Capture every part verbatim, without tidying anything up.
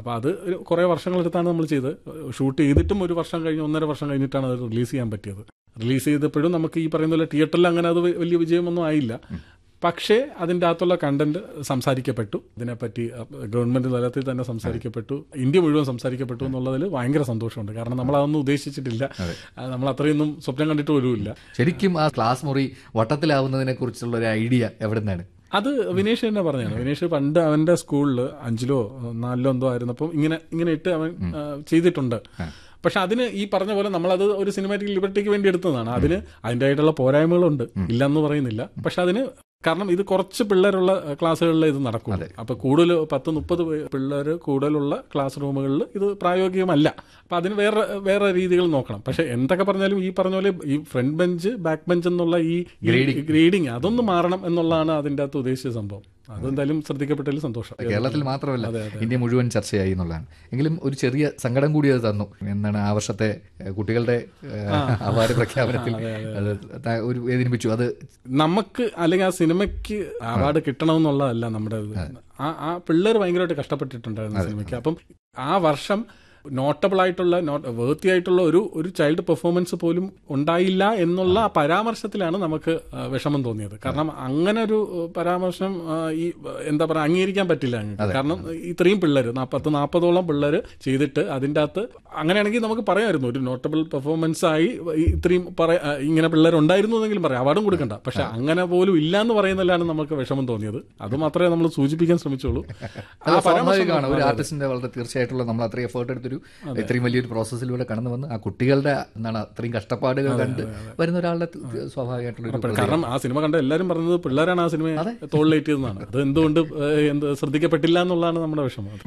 അപ്പോൾ അത് ഒരു കുറേ വർഷങ്ങളെടുത്താണ് നമ്മൾ ചെയ്ത് ഷൂട്ട് ചെയ്തിട്ടും ഒരു വർഷം കഴിഞ്ഞ് ഒന്നര വർഷം കഴിഞ്ഞിട്ടാണ് അത് റിലീസ് ചെയ്യാൻ പറ്റിയത്. റിലീസ് ചെയ്തപ്പോഴും നമുക്ക് ഈ പറയുന്ന പോലെ തിയേറ്ററിൽ അങ്ങനെ അത് വലിയ വിജയമൊന്നും ആയില്ല. പക്ഷേ അതിൻ്റെ അകത്തുള്ള കണ്ടന്റ് സംസാരിക്കപ്പെട്ടു, ഇതിനെപ്പറ്റി ഗവൺമെൻറ് തലത്തിൽ തന്നെ സംസാരിക്കപ്പെട്ടു, ഇന്ത്യ മുഴുവൻ സംസാരിക്കപ്പെട്ടു എന്നുള്ളതിൽ ഭയങ്കര സന്തോഷമുണ്ട്. കാരണം നമ്മൾ അതൊന്നും ഉദ്ദേശിച്ചിട്ടില്ല, നമ്മൾ അത്രയൊന്നും സ്വപ്നം കണ്ടിട്ട് പോലുമില്ല. ശരിക്കും ആ ക്ലാസ് മുറി വട്ടത്തിലാവുന്നതിനെ കുറിച്ചുള്ള ഒരു ഐഡിയ എവിടെ നിന്നാണ്? അത് വിനേഷ് തന്നെ പറഞ്ഞാണ്. വിനേഷ് പണ്ട് അവൻ്റെ സ്കൂളിൽ അഞ്ചിലോ നാലിലോ എന്തോ ആയിരുന്നപ്പം ഇങ്ങനെ ഇങ്ങനെ ഇട്ട് അവൻ ചെയ്തിട്ടുണ്ട്. പക്ഷെ അതിന് ഈ പറഞ്ഞ പോലെ നമ്മളത് ഒരു സിനിമാറ്റിക് ലിബർട്ടിക്ക് വേണ്ടി എടുത്തതാണ്. അതിന് അതിൻ്റെതായിട്ടുള്ള പോരായ്മകളുണ്ട്, ഇല്ലെന്ന് പറയുന്നില്ല. പക്ഷെ അതിന് കാരണം ഇത് കുറച്ച് പിള്ളേരുള്ള ക്ലാസ്സുകളിൽ ഇത് നടക്കും. അപ്പൊ കൂടുതൽ പത്ത് മുപ്പത് പിള്ളേർ കൂടുതലുള്ള ക്ലാസ് റൂമുകളിൽ ഇത് പ്രായോഗികമല്ല. അപ്പൊ അതിന് വേറെ വേറെ രീതികൾ നോക്കണം. പക്ഷെ എന്തൊക്കെ പറഞ്ഞാലും ഈ പറഞ്ഞ പോലെ ഈ ഫ്രണ്ട് ബെഞ്ച് ബാക്ക് ബെഞ്ച് എന്നുള്ള ഈ ഗ്രേഡിങ് അതൊന്ന് മാറണം എന്നുള്ളതാണ് അതിൻ്റെ അകത്ത് ഉദ്ദേശിച്ച സംഭവം. അതെന്തായാലും ശ്രദ്ധിക്കപ്പെട്ടതിൽ സന്തോഷം. കേരളത്തിൽ മാത്രമല്ല, ഇന്ത്യ മുഴുവൻ ചർച്ചയായി എന്നുള്ളതാണ്. എങ്കിലും ഒരു ചെറിയ സങ്കടം കൂടി അത് തന്നു. എന്താണ് ആ വർഷത്തെ കുട്ടികളുടെ അവാർഡ് പ്രഖ്യാപനത്തിൽ ഒരു വേദനിപ്പിച്ചു. അത് നമുക്ക് അല്ലെങ്കിൽ ആ സിനിമയ്ക്ക് അവാർഡ് കിട്ടണമെന്നുള്ളതല്ല നമ്മുടെ ആ ആ പിള്ളേർ ഭയങ്കരമായിട്ട് കഷ്ടപ്പെട്ടിട്ടുണ്ടായിരുന്നു സിനിമയ്ക്ക്. അപ്പം ആ വർഷം നോട്ടബിൾ ആയിട്ടുള്ള നോട്ട് വേർത്തി ആയിട്ടുള്ള ഒരു ഒരു ചൈൽഡ് പെർഫോമൻസ് പോലും ഉണ്ടായില്ല എന്നുള്ള ആ പരാമർശത്തിലാണ് നമുക്ക് വിഷമം തോന്നിയത്. കാരണം അങ്ങനെ ഒരു പരാമർശം ഈ എന്താ പറയുക അംഗീകരിക്കാൻ പറ്റില്ല. കാരണം ഇത്രയും പിള്ളേർ പത്ത് നാൽപ്പതോളം പിള്ളേർ ചെയ്തിട്ട് അതിൻ്റെ അകത്ത് അങ്ങനെയാണെങ്കിൽ നമുക്ക് പറയാമായിരുന്നു ഒരു നോട്ടബിൾ പെർഫോമൻസ് ആയി ഇത്രയും പറയാ ഇങ്ങനെ പിള്ളേർ ഉണ്ടായിരുന്നു എന്നെങ്കിലും പറയാം, അവാർഡും കൊടുക്കണ്ട. പക്ഷെ അങ്ങനെ പോലും ഇല്ല എന്ന് പറയുന്നതിലാണ് നമുക്ക് വിഷമം തോന്നിയത്. അത് മാത്രമേ നമ്മൾ സൂചിപ്പിക്കാൻ ശ്രമിച്ചുള്ളൂ. ഒരു ആർട്ടിസ്റ്റിന്റെ വളരെ തീർച്ചയായിട്ടുള്ള നമ്മൾ അത്രയും എഫേർട്ട് എടുത്തൊരു ഇത്രയും വലിയൊരു പ്രോസസ്സിലൂടെ കടന്നു വന്ന് ആ കുട്ടികളുടെ എന്താണ് അത്രയും കഷ്ടപ്പാടുകൾ കണ്ട് വരുന്ന ഒരാളുടെ സ്വാഭാവികമായിട്ടുള്ള, കാരണം ആ സിനിമ കണ്ട എല്ലാവരും പറഞ്ഞത് പിള്ളേരാണ് ആ സിനിമയെ തോളിലേറ്റിയതെന്നാണ്. അത് എന്തുകൊണ്ട് എന്ത് ശ്രദ്ധിക്കപ്പെട്ടില്ല എന്നുള്ളതാണ് നമ്മുടെ വിഷമം.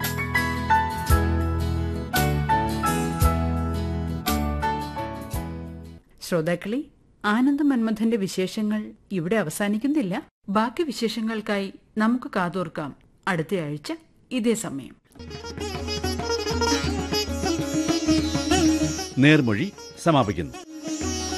ശ്രോതാക്കളെ, ആനന്ദ മന്മഥന്റെ വിശേഷങ്ങൾ ഇവിടെ അവസാനിക്കുന്നില്ല. ബാക്കി വിശേഷങ്ങൾക്കായി നമുക്ക് കാതോർക്കാം അടുത്തയാഴ്ച ഇതേ സമയം. നേർമൊഴി സമാപിക്കുന്നു.